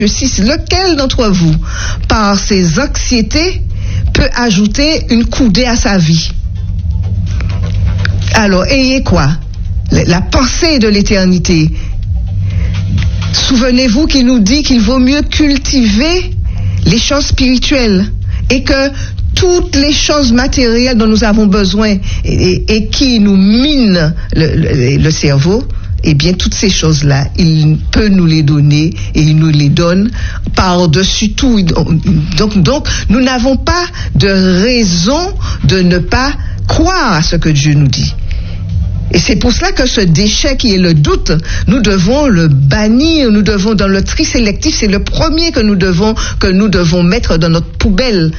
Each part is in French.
lequel d'entre vous, par ses anxiétés, peut ajouter une coudée à sa vie? Alors, ayez quoi? La pensée de l'éternité. Souvenez-vous qu'il nous dit qu'il vaut mieux cultiver les choses spirituelles et que toutes les choses matérielles dont nous avons besoin et qui nous minent le cerveau, eh bien, toutes ces choses-là, il peut nous les donner et il nous les donne par-dessus tout. Donc, nous n'avons pas de raison de ne pas croire à ce que Dieu nous dit. Et c'est pour cela que ce déchet qui est le doute, nous devons le bannir, nous devons, dans le tri sélectif, c'est le premier que nous devons mettre dans notre poubelle.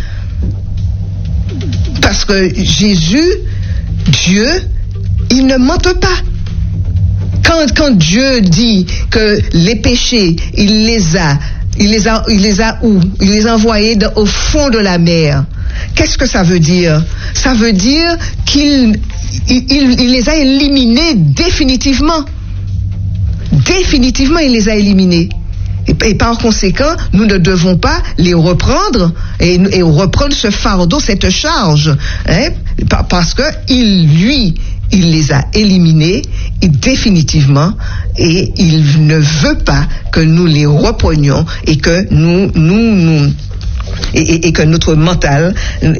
Parce que Jésus, Dieu, il ne mente pas. Quand Dieu dit que les péchés, il les a où? Il les a envoyés au fond de la mer. Qu'est-ce que ça veut dire? Ça veut dire qu'il les a éliminés définitivement. Définitivement, il les a éliminés. Et par conséquent, nous ne devons pas les reprendre et reprendre ce fardeau, cette charge, parce que il les a éliminés définitivement et il ne veut pas que nous les reprenions et que et que notre mental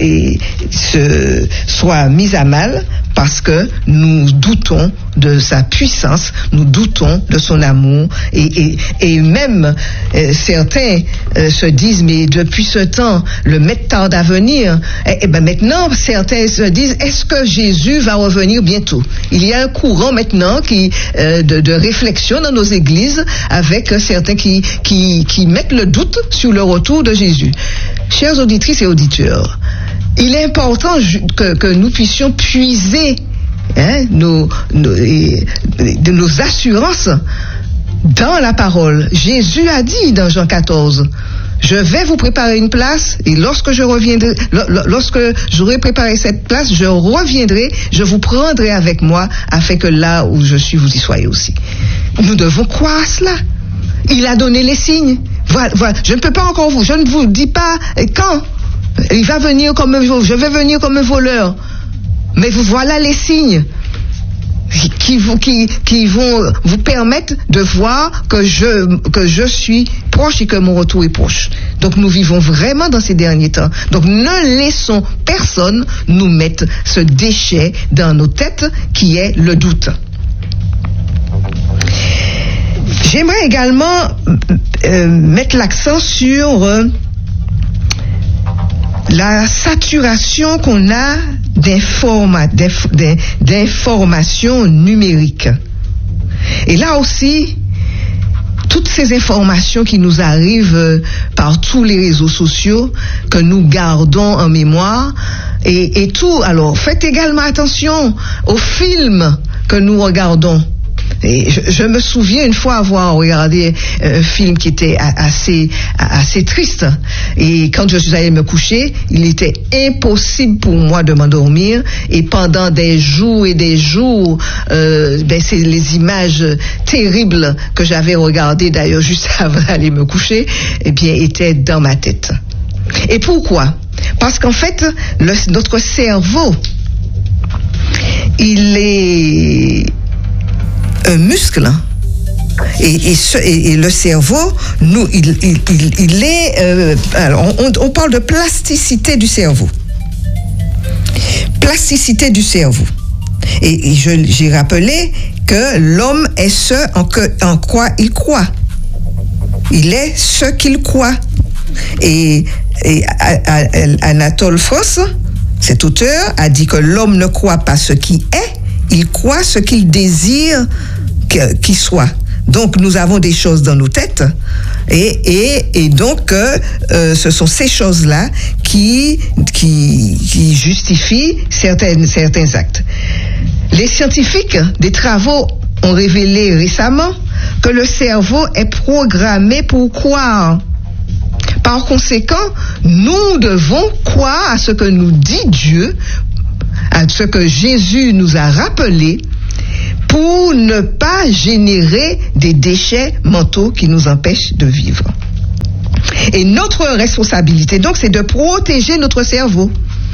soit mis à mal parce que nous doutons de sa puissance, nous doutons de son amour et même certains se disent mais depuis ce temps le maître tarde à venir et ben maintenant certains se disent est-ce que Jésus va revenir bientôt? Il y a un courant maintenant de réflexion dans nos églises avec certains qui mettent le doute sur le retour de Jésus. Chères auditrices et auditeurs, il est important que nous puissions puiser nos assurances dans la parole. Jésus a dit dans Jean 14, je vais vous préparer une place et lorsque j'aurai préparé cette place, je reviendrai, je vous prendrai avec moi afin que là où je suis, vous y soyez aussi. Nous devons croire à cela. Il a donné les signes. Voilà. Je ne peux pas encore je ne vous dis pas quand. Il va venir je vais venir comme un voleur. Mais voilà les signes qui vont vous permettre de voir que je suis proche et que mon retour est proche. Donc nous vivons vraiment dans ces derniers temps. Donc ne laissons personne nous mettre ce déchet dans nos têtes qui est le doute. J'aimerais également mettre l'accent sur la saturation qu'on a d'informations numériques. Et là aussi, toutes ces informations qui nous arrivent par tous les réseaux sociaux, que nous gardons en mémoire, et tout. Alors, faites également attention aux films que nous regardons. Et je me souviens une fois avoir regardé un film qui était assez triste. Et quand je suis allée me coucher, il était impossible pour moi de m'endormir. Et pendant des jours et des jours, c'est les images terribles que j'avais regardées d'ailleurs juste avant d'aller me coucher, étaient dans ma tête. Et pourquoi? Parce qu'en fait, notre cerveau, il est un muscle, et le cerveau, il est. Alors, on parle de plasticité du cerveau. Plasticité du cerveau. Et j'ai rappelé que l'homme est ce en quoi il croit. Il est ce qu'il croit. Et Anatole France, cet auteur, a dit que l'homme ne croit pas ce qui est, il croit ce qu'il désire qu'il soit. Donc, nous avons des choses dans nos têtes et donc ce sont ces choses-là qui justifient certains actes. Les scientifiques des travaux ont révélé récemment que le cerveau est programmé pour croire. Par conséquent, nous devons croire à ce que nous dit Dieu, à ce que Jésus nous a rappelé, pour ne pas générer des déchets mentaux qui nous empêchent de vivre. Et notre responsabilité, donc, c'est de protéger notre cerveau.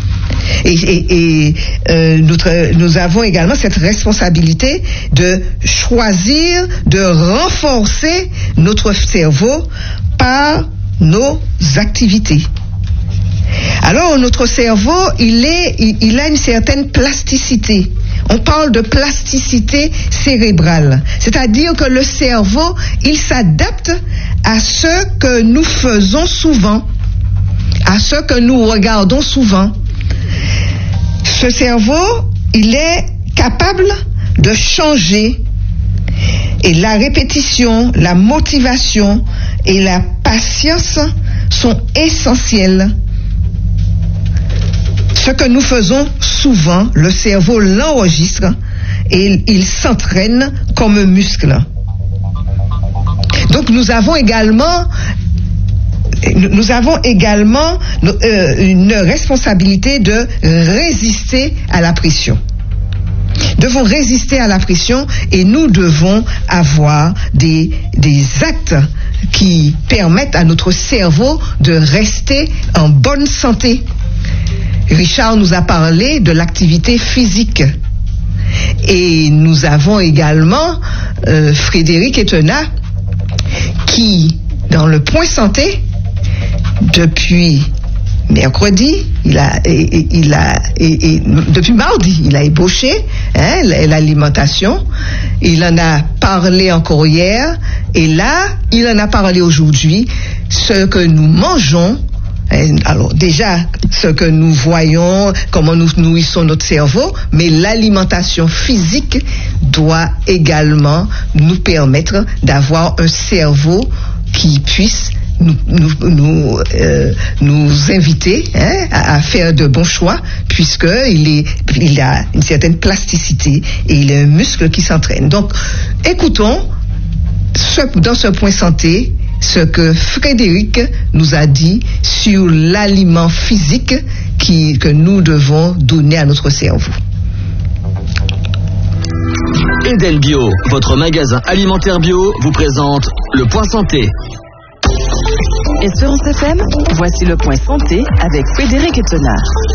Nous avons également cette responsabilité de choisir, de renforcer notre cerveau par nos activités. Alors, notre cerveau, il a une certaine plasticité. On parle de plasticité cérébrale. C'est-à-dire que le cerveau, il s'adapte à ce que nous faisons souvent, à ce que nous regardons souvent. Ce cerveau, il est capable de changer. Et la répétition, la motivation et la patience sont essentielles. Ce que nous faisons souvent, le cerveau l'enregistre et il s'entraîne comme un muscle. Donc nous avons également une responsabilité de résister à la pression. Devons résister à la pression et nous devons avoir des actes qui permettent à notre cerveau de rester en bonne santé. Richard nous a parlé de l'activité physique. Et nous avons également Frédéric Etena qui, dans le point santé, depuis mercredi, depuis mardi, il a ébauché l'alimentation. Il en a parlé encore hier. Et là, il en a parlé aujourd'hui. Ce que nous mangeons, alors déjà, ce que nous voyons, comment nous nourrissons notre cerveau, mais l'alimentation physique doit également nous permettre d'avoir un cerveau qui puisse nous inviter à faire de bons choix, puisque il a une certaine plasticité et il est un muscle qui s'entraîne. Donc, écoutons dans ce point santé ce que Frédéric nous a dit sur l'aliment physique que nous devons donner à notre cerveau. Eden Bio, votre magasin alimentaire bio, vous présente le point santé. Espérance FM, voici le point santé avec Frédéric Etena.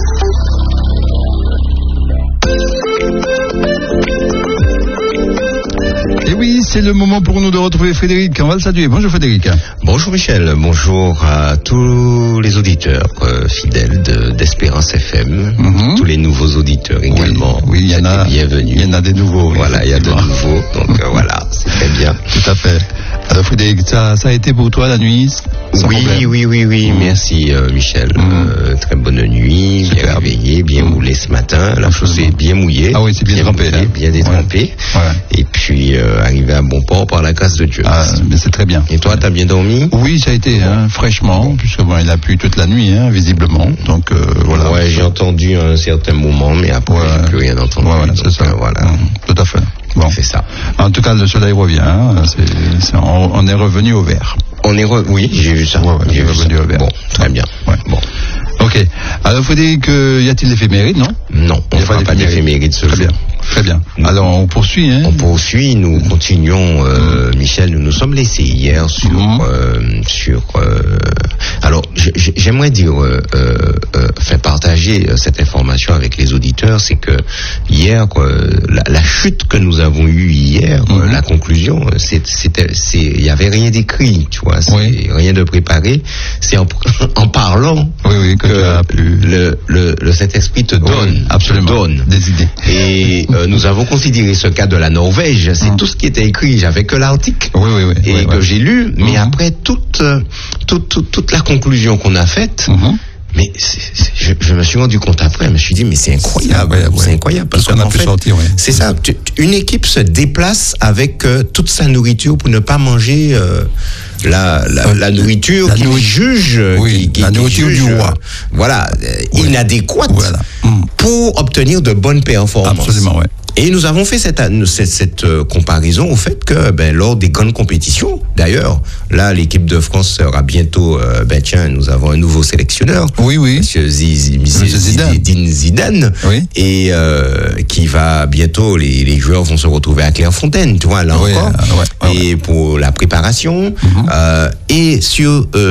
Et oui, c'est le moment pour nous de retrouver Frédéric. On va le saluer. Bonjour Frédéric. Bonjour Michel, bonjour à tous les auditeurs fidèles d'Espérance FM, tous les nouveaux auditeurs également. Oui, il y en a. Bienvenue. Il y en a des nouveaux. Voilà, il y a de nouveaux. Donc voilà, c'est très bien. Tout à fait. Alors Frédéric, ça a été pour toi la nuit? Oui, merci Michel. Très bonne nuit, super. Bien réveillé, bien moulé ce matin. La chaussée est bien mouillée. Ah oui, c'est bien trempé. Bien détrempé. Ouais. Et puis arrivé à bon port par la grâce de Dieu. Ah, mais c'est très bien. Et toi, t'as bien dormi? Oui, ça a été fraîchement, puisque il a plu toute la nuit, visiblement. Donc voilà. Ouais, j'ai entendu un certain moment, mais après j'ai plus rien entendu. Voilà, c'est ça. Voilà. Tout à fait. Bon. C'est ça. En tout cas, le soleil revient. On est revenu au vert. Oui, j'ai vu ça. J'ai revenu au vert. Bon, très bien. Ouais. Bon. Ok. Alors, Frédéric, y a-t-il l'éphéméride, non? Non, on ne fera pas d'éphéméride ce jour. Très bien. Alors, on poursuit, On poursuit, nous continuons, Michel, nous nous sommes laissés hier alors, j'aimerais dire, faire partager cette information avec les auditeurs, c'est que hier, la chute que nous avons eue hier, la conclusion, il y avait rien d'écrit, tu vois, rien de préparé, c'est en parlant que le Saint-Esprit te donne, des idées. Et nous avons considéré ce cas de la Norvège, c'est tout ce qui était écrit, j'avais que l'article que j'ai lu, mais après toute la conclusion qu'on a faite, mais je me suis rendu compte après, je me suis dit mais c'est incroyable, c'est incroyable parce qu'en fait, c'est ça, une équipe se déplace avec toute sa nourriture pour ne pas manger la nourriture qui juge, la nourriture du roi, inadéquate pour obtenir de bonnes performances. Absolument, ouais. Et nous avons fait cette comparaison au fait que lors des grandes compétitions, d'ailleurs, là l'équipe de France sera bientôt, nous avons un nouveau sélectionneur, Monsieur Zinedine Zidane, et qui va bientôt, les joueurs vont se retrouver à Clairefontaine, tu vois, là encore, et pour la préparation, et sur